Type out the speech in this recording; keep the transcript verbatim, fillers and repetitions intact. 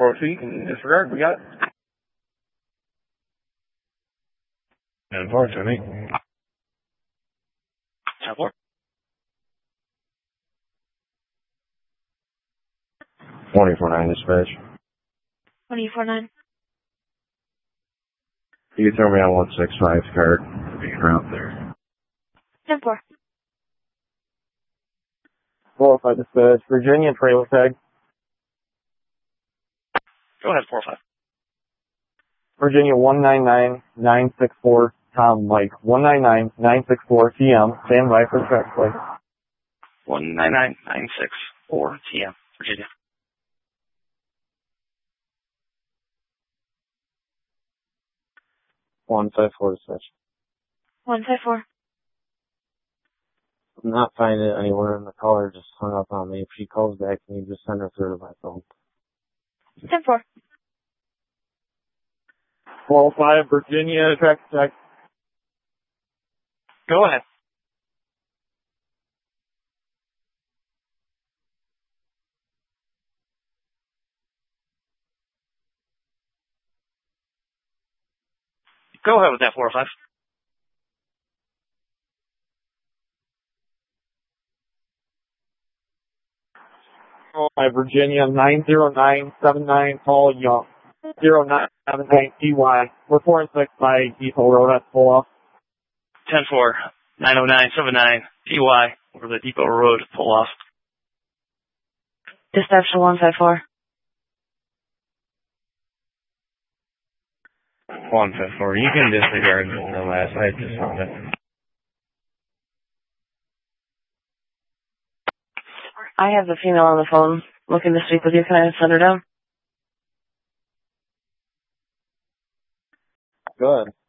four oh two, you can disregard. We got it. ten four, Tony. ten four. twenty-four nine dispatch. twenty-four nine. You can throw me on one six five card. Being around there. ten four. four oh five dispatch. Virginia trailer tag. Go ahead, four oh five. Virginia one nine nine nine six four. Tom Mike. one nine nine nine six four T M. Stand by for track play. one nine nine nine six four T M, Virginia. one five four dispatch. one five four. I'm not finding it anywhere, and the caller just hung up on me. If she calls back, can you just send her through to my phone? ten four. four oh five, Virginia, track check. Go ahead. Go ahead with that four oh five. four oh five, Virginia, nine zero nine seven nine, Paul Young. zero nine seven nine T Y. We're four and six by Depot Road at pull off. ten four, nine oh nine seven nine T Y, over the Depot Road pull off. Dispatch to one five four. one five four. You can disregard the last. I just found it. I have the female on the phone looking to speak with you. Can I send her down? Good.